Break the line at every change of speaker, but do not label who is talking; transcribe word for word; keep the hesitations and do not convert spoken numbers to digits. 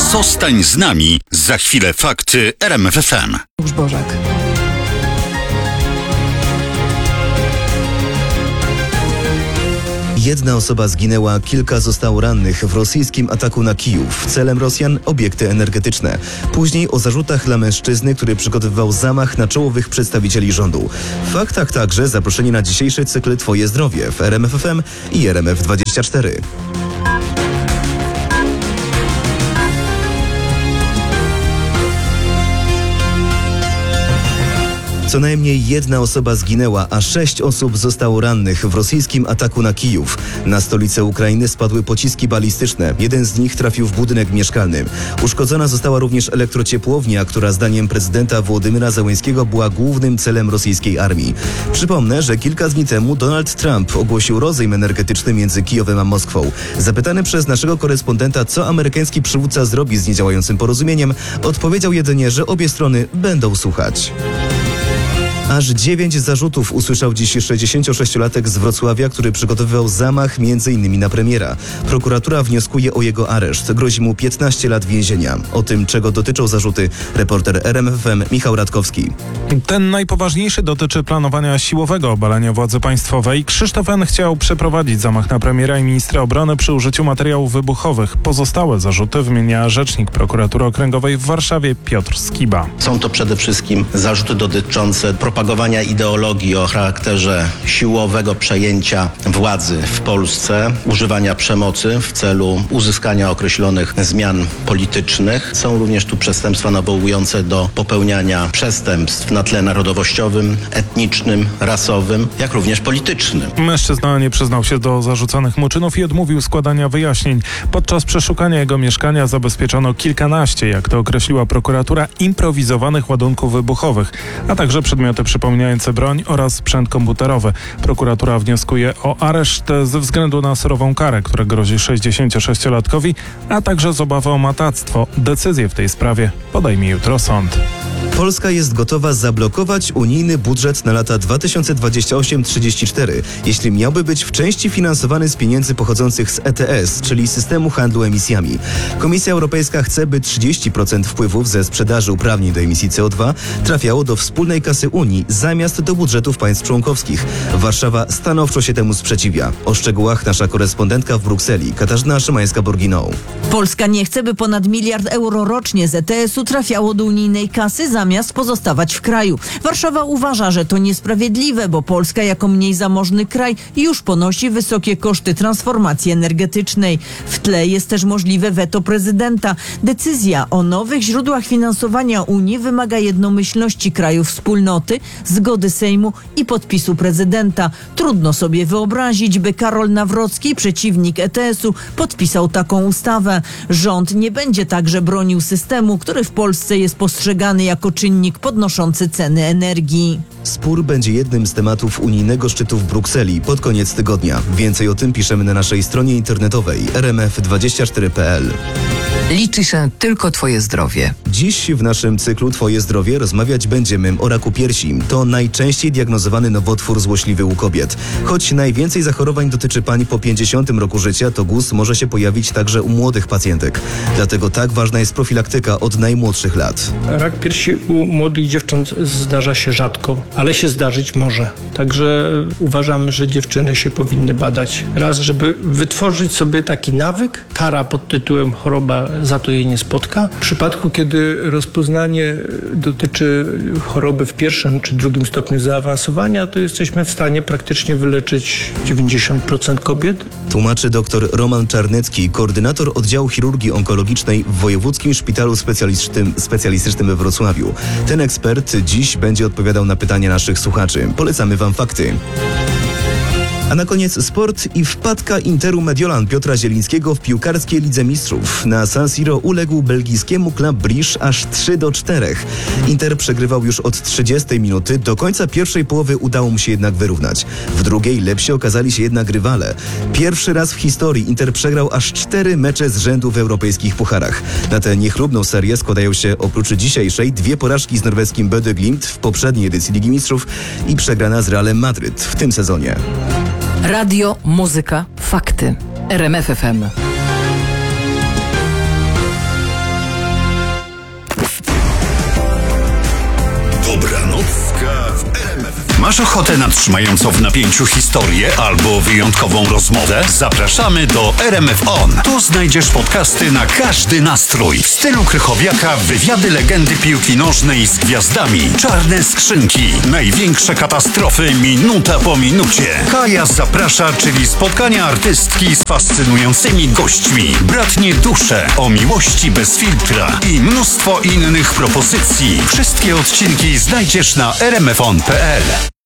Zostań z nami. Za chwilę fakty R M F F M.
Bożek.
Jedna osoba zginęła, kilka zostało rannych w rosyjskim ataku na Kijów. Celem Rosjan obiekty energetyczne. Później o zarzutach dla mężczyzny, który przygotowywał zamach na czołowych przedstawicieli rządu. W faktach także zaproszenie na dzisiejszy cykl Twoje zdrowie w R M F F M i R M F dwadzieścia cztery. Co najmniej jedna osoba zginęła, a sześć osób zostało rannych w rosyjskim ataku na Kijów. Na stolicę Ukrainy spadły pociski balistyczne. Jeden z nich trafił w budynek mieszkalny. Uszkodzona została również elektrociepłownia, która zdaniem prezydenta Wołodymyra Zełenskiego była głównym celem rosyjskiej armii. Przypomnę, że kilka dni temu Donald Trump ogłosił rozejm energetyczny między Kijowem a Moskwą. Zapytany przez naszego korespondenta, co amerykański przywódca zrobi z niedziałającym porozumieniem, odpowiedział jedynie, że obie strony będą słuchać. Aż dziewięć zarzutów usłyszał dziś sześćdziesięciosześciolatek z Wrocławia, który przygotowywał zamach między innymi na premiera. Prokuratura wnioskuje o jego areszt. Grozi mu piętnaście lat więzienia. O tym, czego dotyczą zarzuty, reporter R M F F M Michał Radkowski.
Ten najpoważniejszy dotyczy planowania siłowego obalenia władzy państwowej. Krzysztof N. chciał przeprowadzić zamach na premiera i ministra obrony przy użyciu materiałów wybuchowych. Pozostałe zarzuty wymienia rzecznik prokuratury okręgowej w Warszawie Piotr Skiba.
Są to przede wszystkim zarzuty dotyczące propagowania ideologii o charakterze siłowego przejęcia władzy w Polsce, używania przemocy w celu uzyskania określonych zmian politycznych. Są również tu przestępstwa nawołujące do popełniania przestępstw na tle narodowościowym, etnicznym, rasowym, jak również politycznym.
Mężczyzna nie przyznał się do zarzucanych mu czynów i odmówił składania wyjaśnień. Podczas przeszukania jego mieszkania zabezpieczono kilkanaście, jak to określiła prokuratura, improwizowanych ładunków wybuchowych, a także przedmioty przypominające broń oraz sprzęt komputerowy. Prokuratura wnioskuje o areszt ze względu na surową karę, która grozi sześćdziesięciosześciolatkowi, a także z obawy o matactwo. Decyzję w tej sprawie podejmie jutro sąd.
Polska jest gotowa zablokować unijny budżet na lata dwa tysiące dwudziesty ósmy do trzydziestego czwartego, jeśli miałby być w części finansowany z pieniędzy pochodzących z E T S, czyli systemu handlu emisjami. Komisja Europejska chce, by trzydzieści procent wpływów ze sprzedaży uprawnień do emisji C O dwa trafiało do wspólnej kasy Unii zamiast do budżetów państw członkowskich. Warszawa stanowczo się temu sprzeciwia. O szczegółach nasza korespondentka w Brukseli, Katarzyna Szymańska-Borginą.
Polska nie chce, by ponad miliard euro rocznie z E T S-u trafiało do unijnej kasy zamiast pozostawać w kraju. Warszawa uważa, że to niesprawiedliwe, bo Polska jako mniej zamożny kraj już ponosi wysokie koszty transformacji energetycznej. W tle jest też możliwe weto prezydenta. Decyzja o nowych źródłach finansowania Unii wymaga jednomyślności krajów wspólnoty, zgody Sejmu i podpisu prezydenta. Trudno sobie wyobrazić, by Karol Nawrocki, przeciwnik E T S-u, podpisał taką ustawę. Rząd nie będzie także bronił systemu, który w Polsce jest postrzegany jako czynnik podnoszący ceny energii.
Spór będzie jednym z tematów unijnego szczytu w Brukseli pod koniec tygodnia. Więcej o tym piszemy na naszej stronie internetowej r m f dwadzieścia cztery kropka p l.
Liczy się tylko Twoje zdrowie.
Dziś w naszym cyklu Twoje zdrowie rozmawiać będziemy o raku piersi. To najczęściej diagnozowany nowotwór złośliwy u kobiet. Choć najwięcej zachorowań dotyczy pań po pięćdziesiątym roku życia, to guz może się pojawić także u młodych pacjentek. Dlatego tak ważna jest profilaktyka od najmłodszych lat.
Rak piersi u młodych dziewcząt zdarza się rzadko, ale się zdarzyć może. Także uważamy, że dziewczyny się powinny badać. Raz, żeby wytworzyć sobie taki nawyk, kara pod tytułem choroba za to jej nie spotka. W przypadku, kiedy rozpoznanie dotyczy choroby w pierwszym czy drugim stopniu zaawansowania, to jesteśmy w stanie praktycznie wyleczyć dziewięćdziesiąt procent kobiet.
Tłumaczy dr Roman Czarnecki, koordynator oddziału chirurgii onkologicznej w Wojewódzkim Szpitalu Specjalistycznym, specjalistycznym we Wrocławiu. Ten ekspert dziś będzie odpowiadał na pytania naszych słuchaczy. Polecamy Wam fakty. A na koniec sport i wpadka Interu Mediolan Piotra Zielińskiego w piłkarskiej Lidze Mistrzów. Na San Siro uległ belgijskiemu Club Brugge aż trzy do czterech. Inter przegrywał już od trzydziestej minuty. Do końca pierwszej połowy udało mu się jednak wyrównać. W drugiej lepsi okazali się jednak rywale. Pierwszy raz w historii Inter przegrał aż cztery mecze z rzędu w europejskich pucharach. Na tę niechlubną serię składają się oprócz dzisiejszej dwie porażki z norweskim Bodø Glimt w poprzedniej edycji Ligi Mistrzów i przegrana z Realem Madryt w tym sezonie.
Radio, muzyka, fakty. R M F F M.
Masz ochotę na trzymającą w napięciu historię albo wyjątkową rozmowę? Zapraszamy do R M F On. Tu znajdziesz podcasty na każdy nastrój. W stylu Krychowiaka wywiady legendy piłki nożnej z gwiazdami. Czarne skrzynki. Największe katastrofy minuta po minucie. Kaja zaprasza, czyli spotkania artystki z fascynującymi gośćmi. Bratnie dusze o miłości bez filtra i mnóstwo innych propozycji. Wszystkie odcinki znajdziesz na r m f on kropka p l.